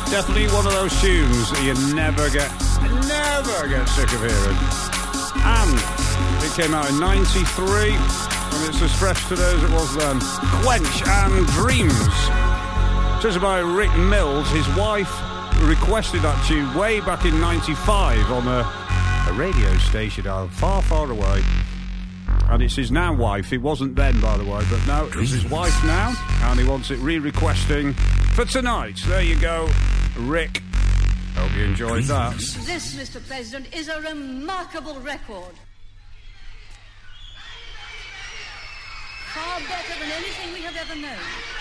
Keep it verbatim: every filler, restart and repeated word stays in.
Definitely one of those tunes that you never get, never get sick of hearing. And it came out in ninety-three, and it's as fresh today as it was then. Quench and Dreams. This is by Rick Mills. His wife requested that tune way back in ninety-five on a, a radio station out far, far away. And it's his now wife. It wasn't then, by the way, but now it's his wife now, and he wants it re-requesting for tonight. There you go, Rick. Hope you enjoyed that. This, Mister President, is a remarkable record. Far better than anything we have ever known.